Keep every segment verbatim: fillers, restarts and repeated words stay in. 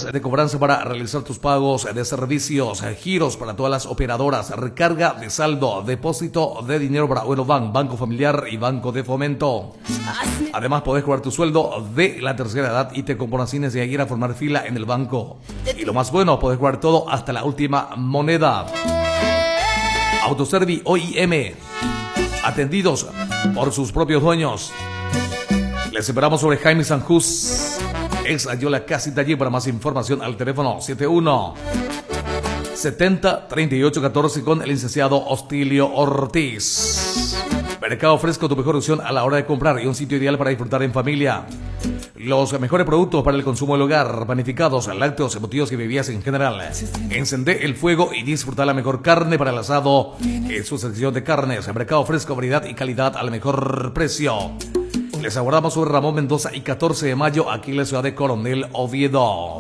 terminales de cobranza para realizar tus pagos de servicios, giros para todas las operadoras, recarga de saldo, depósito de dinero para Buenobank, Banco Familiar y Banco de Fomento. Además, podés cobrar tu sueldo de la tercera edad y te componacines de ir a formar fila en el banco. Y lo más bueno, podés cobrar todo hasta la última moneda. Autoservi O I M, atendidos por sus propios dueños. Les esperamos sobre Jaime Sanjús, ex Ayola Casita. Allí para más información al teléfono setenta y uno, setenta, treinta y ocho, catorce con el licenciado Hostilio Ortiz. Mercado Fresco, tu mejor opción a la hora de comprar y un sitio ideal para disfrutar en familia. Los mejores productos para el consumo del hogar, panificados, lácteos, embutidos y bebidas en general. Encendé el fuego y disfruta la mejor carne para el asado en su sección de carnes. Mercado Fresco, variedad y calidad al mejor precio. Les aguardamos sobre Ramón Mendoza y catorce de mayo aquí en la ciudad de Coronel Oviedo.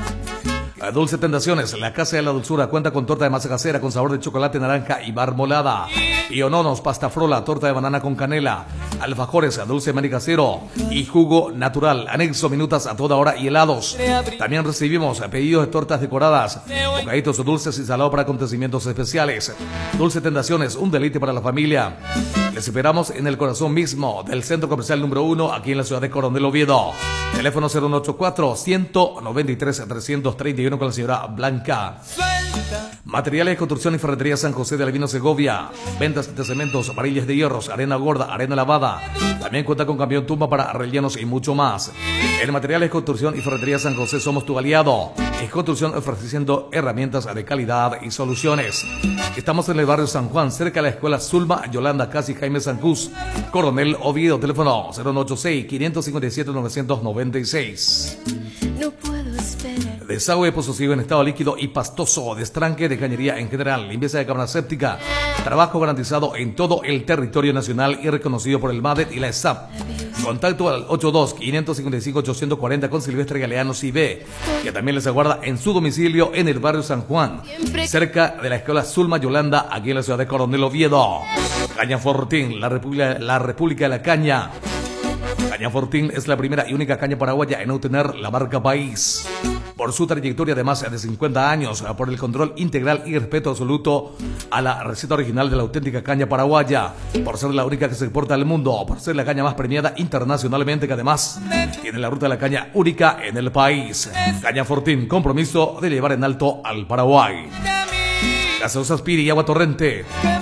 Dulce Tentaciones, la casa de la dulzura, cuenta con torta de masa casera con sabor de chocolate, naranja y marmolada. Piononos, pasta frola, torta de banana con canela, alfajores, dulce maní casero y jugo natural. Anexo, minutas a toda hora y helados. También recibimos pedidos de tortas decoradas, bocaditos dulces y salado para acontecimientos especiales. Dulce Tentaciones, un deleite para la familia. Les esperamos en el corazón mismo del Centro Comercial número uno, aquí en la ciudad de Coronel Oviedo. Teléfono cero uno ocho cuatro, uno nueve tres, tres tres uno con la señora Blanca. Materiales de construcción y ferretería San José de Albino Segovia. Ventas de cementos, varillas de hierros, arena gorda, arena lavada. También cuenta con camión tumba para rellenos y mucho más. En Materiales de construcción y ferretería San José somos tu aliado. En construcción ofreciendo herramientas de calidad y soluciones. Estamos en el barrio San Juan, cerca de la escuela Zulma Yolanda Casi Jaime Sanjús, Coronel Oviedo. Teléfono cero uno ocho seis, cinco cinco siete, nueve nueve seis. No puedo esperar. Desagüe posesivo en estado líquido y pastoso, destranque de cañería en general, limpieza de cámara séptica, trabajo garantizado en todo el territorio nacional y reconocido por el MADET y la S A P. Contacto al ochenta y dos, quinientos cincuenta y cinco, ochocientos cuarenta con Silvestre Galeano Cibe, que también les aguarda en su domicilio en el barrio San Juan, cerca de la escuela Zulma Yolanda, aquí en la ciudad de Coronel Oviedo. Caña Fortín, la República, la República de la Caña. Caña Fortín es la primera y única caña paraguaya en obtener la marca país. Por su trayectoria de más de cincuenta años, por el control integral y respeto absoluto a la receta original de la auténtica caña paraguaya, por ser la única que se exporta al mundo, por ser la caña más premiada internacionalmente, que además tiene la ruta de la caña única en el país. Caña Fortín, compromiso de llevar en alto al Paraguay. Gaseosa Spiri y agua torrente.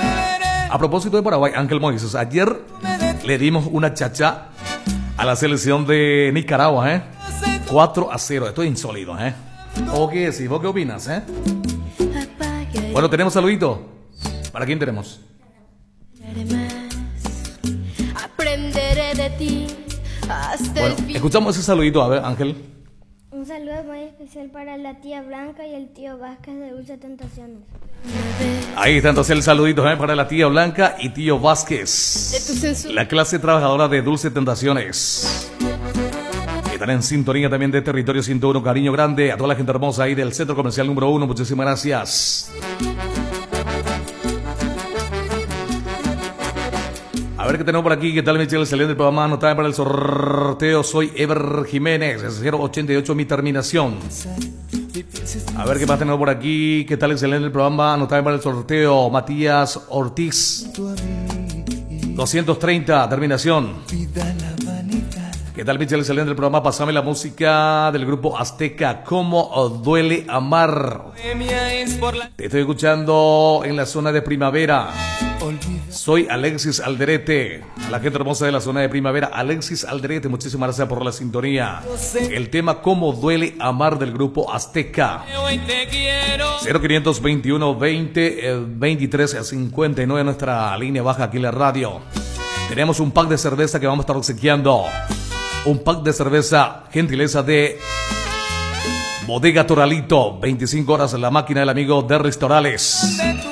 A propósito de Paraguay, Ángel Moises, ayer le dimos una chacha a la selección de Nicaragua, ¿eh? cuatro a cero, esto es insólito, ¿eh? ¿O qué decís? ¿Vos qué opinas, eh? Bueno, tenemos saludito. ¿Para quién tenemos? Aprenderé de ti hasta Bueno, el fin. escuchamos ese saludito, a ver, Ángel. Un saludo muy especial para la tía Blanca y el tío Vázquez de Dulce Tentaciones. Ahí está entonces el saludito, ¿eh? Para la tía Blanca y tío Vázquez, la clase trabajadora de Dulce Tentaciones. Están en sintonía también de Territorio ciento uno. Cariño grande a toda la gente hermosa ahí del Centro Comercial número uno. Muchísimas gracias. A ver qué tenemos por aquí. ¿Qué tal, Michelle? Saliendo del programa, anotada para el sorteo. Soy Ever Jiménez, cero ochenta y ocho mi terminación. A ver qué más tenemos por aquí. ¿Qué tal, excelente el programa? Anotada para el sorteo. Matías Ortiz, doscientos treinta, terminación. ¿Qué tal, Michelle? Excelente el programa. Pásame la música del grupo Azteca. ¿Cómo duele amar? Te estoy escuchando en la zona de Primavera. Soy Alexis Alderete. A la gente hermosa de la zona de Primavera, Alexis Alderete, muchísimas gracias por la sintonía. El tema ¿Cómo duele amar? Del grupo Azteca. cero quinientos veintiuno, veinte, veintitrés, cincuenta y nueve, nuestra línea baja aquí en la radio. Tenemos un pack de cerveza que vamos a estar obsequiando. Un pack de cerveza, gentileza de Bodega Toralito, veinticinco horas en la máquina del amigo Derris Torales.